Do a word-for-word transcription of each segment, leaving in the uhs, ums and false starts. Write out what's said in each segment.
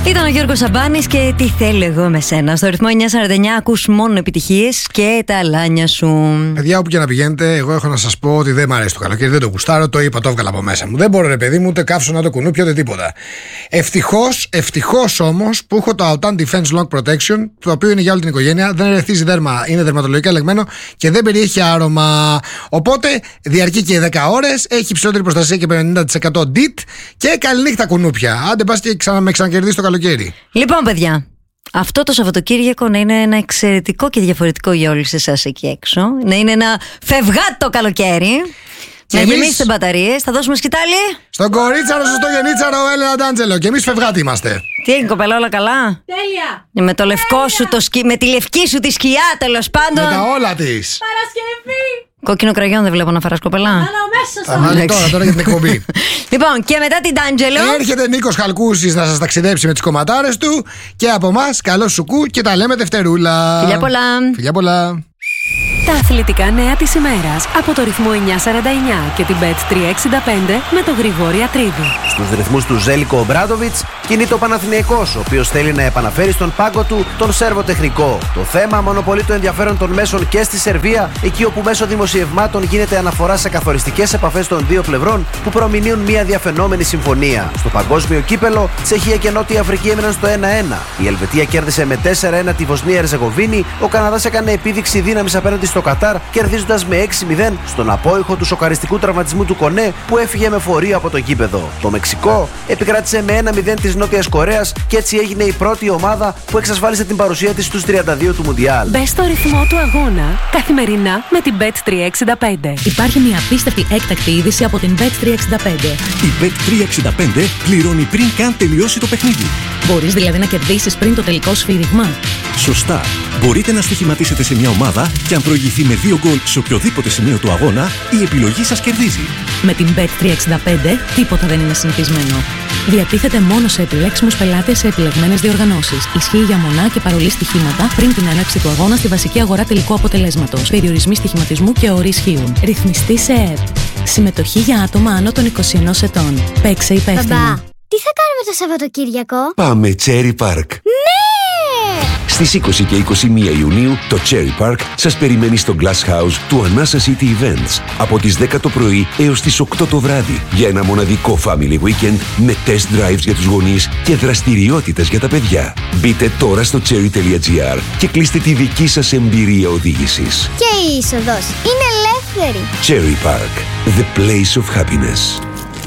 Ήταν ο Γιώργος Σαμπάνης και τι θέλω εγώ με σένα. Στο ρυθμό εννιά σαράντα εννιά ακούς μόνο επιτυχίες και τα αλάνια σου. Παιδιά, όπου και να πηγαίνετε, εγώ έχω να σας πω ότι δεν μ' αρέσει το καλοκαίρι, δεν το γουστάρω, το είπα, το έβγαλα από μέσα μου. Δεν μπορώ, ρε παιδί μου, ούτε καύσωνα το κουνούπι, ούτε τίποτα. Ευτυχώς, ευτυχώς όμως που έχω το Autan Defense Long Protection, το οποίο είναι για όλη την οικογένεια, δεν ερεθίζει δέρμα, είναι δερματολογικά ελεγμένο και δεν περιέχει άρωμα. Οπότε διαρκεί και δέκα ώρες, έχει υψηλότερη προστασία και πενήντα τοις εκατό ντιτ και καληνύχτα κουνούπια. Άντε πας και ξανα, με ξανακερδίσει το καλοκαίρι. Λοιπόν, παιδιά, αυτό το Σαββατοκύριακο να είναι ένα εξαιρετικό και διαφορετικό για όλους εσάς εκεί έξω. Να είναι ένα φευγάτο καλοκαίρι. Και να εμείς... γεμίσετε μπαταρίες. Θα δώσουμε σκητάλι στον κορίτσαρο, στο γενίτσαρο, Έλενα Ντάντζελο. Και εμείς φευγάτοι είμαστε. Τι έγινε, κοπέλα, όλα καλά? Τέλεια. Με το λευκό Τέλεια. σου, το σκι... με τη λευκή σου τη σκιά, τέλος πάντων. Με τα όλα της. Παρασκευή. Κόκκινο κραγιόν δεν βλέπω να φαράς, κοπελά. Αλλά μέσα Θα βάλει τώρα, τώρα για την εκπομπή. Λοιπόν, και μετά την Ντάντζελο έρχεται Νίκος Χαλκούσης να σας ταξιδέψει με τις κομματάρες του. Και από εμάς, καλό σουκού και τα λέμε Δευτερούλα. Φιλιά πολλά. Φιλιά πολλά. Τα αθλητικά νέα της ημέρας από το ρυθμό εννιά σαράντα εννιά και την μπετ τριακόσια εξήντα πέντε με τον Γρηγόρη Ατρίδη. Στους ρυθμούς του Ζέλικο Ομπράντοβιτς κινείται ο Παναθηναϊκός, ο οποίος θέλει να επαναφέρει στον πάγκο του τον Σέρβο τεχνικό. Το θέμα μονοπολεί το ενδιαφέρον των μέσων και στη Σερβία, εκεί όπου μέσω δημοσιευμάτων γίνεται αναφορά σε καθοριστικές επαφές των δύο πλευρών που προμηνύουν μια διαφαινόμενη συμφωνία. Στο παγκόσμιο κύπελο, Τσεχία και Νότια Αφρική έμειναν στο ένα ένα. Η Ελβετία κέρδισε με τέσσερα ένα τη Βοσνία Ερζεγοβίνη, ο Καναδάς έκανε επίδειξη δύναμης απέναντι στο Κατάρ, κερδίζοντας με έξι μηδέν στον απόϊχο του σοκαριστικού τραυματισμού του Κονέ που έφυγε με φορείο από το γήπεδο. Το Μεξικό επικράτησε με ένα μηδέν της Νότιας Κορέας και έτσι έγινε η πρώτη ομάδα που εξασφάλισε την παρουσία της στους τριάντα δύο του Μουντιάλ. Μπες στο ρυθμό του αγώνα καθημερινά με την μπετ τριακόσια εξήντα πέντε. Υπάρχει μια απίστευτη έκτακτη είδηση από την μπετ τριακόσια εξήντα πέντε. Η μπετ τριακόσια εξήντα πέντε πληρώνει πριν καν τελειώσει το παιχνίδι. Μπορείς δηλαδή να κερδίσεις πριν το τελικό σφύριγμα. Σωστά. Μπορείτε να στοιχηματίσετε σε μια ομάδα και αν προηγηθεί με δύο γκολ σε οποιοδήποτε σημείο του αγώνα, η επιλογή σας κερδίζει. Με την μπετ τριακόσια εξήντα πέντε τίποτα δεν είναι συνηθισμένο. Διατίθεται μόνο σε επιλέξιμους πελάτες σε επιλεγμένες διοργανώσεις. Ισχύει για μονά και παρολί στοιχήματα πριν την έναρξη του αγώνα στη βασική αγορά τελικού αποτελέσματος. Περιορισμοί στοιχηματισμού και όροι ισχύουν. Ρυθμιστή σε ΕΕΠ. Συμμετοχή για άτομα άνω των είκοσι ενός ετών. Παίξε υπεύθυνα. Μπαμπά, τι θα κάνουμε το Σαββατοκύριακο? Πάμε Cherry Park. Ναι! Στις είκοσι και είκοσι μία Ιουνίου το Cherry Park σας περιμένει στο Glass House του Anasa City Events από τις δέκα το πρωί έως τις οκτώ το βράδυ για ένα μοναδικό family weekend με test drives για τους γονείς και δραστηριότητες για τα παιδιά. Μπείτε τώρα στο cherry τελεία gr και κλείστε τη δική σας εμπειρία οδήγησης. Και η είσοδος είναι ελεύθερη. Cherry Park, the place of happiness.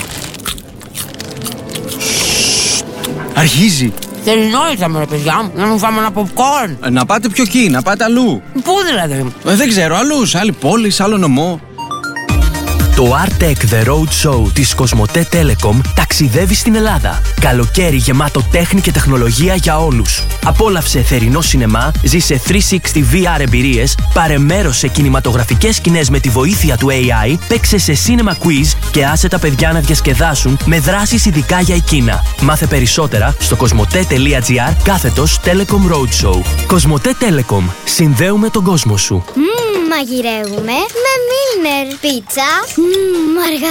Αρχίζει. Θερινό ήρθαμε ρε παιδιά, να μου φάμε ένα popcorn. Ε, να πάτε πιο εκεί, να πάτε αλλού. Πού δηλαδή? Ε, δεν ξέρω, αλλού, σε άλλη πόλη, σε άλλο νομό. Το Artec The Road Show της Κοσμοτέ Telecom ταξιδεύει στην Ελλάδα. Καλοκαίρι γεμάτο τέχνη και τεχνολογία για όλους. Απόλαυσε θερινό σινεμά, ζήσε τριακόσια εξήντα βι αρ εμπειρίες, πάρε μέρος σε κινηματογραφικές σκηνές με τη βοήθεια του έι άι, παίξε σε cinema quiz και άσε τα παιδιά να διασκεδάσουν με δράσεις ειδικά για εκείνα. Μάθε περισσότερα στο κοσμοτέ τελεία gr κάθετος Telecom Road Show. Κοσμοτέ Telecom. Συνδέουμε τον κόσμο σου. Μμμ, μαγειρεύουμε με Milner. Πίτσα. Μμμ,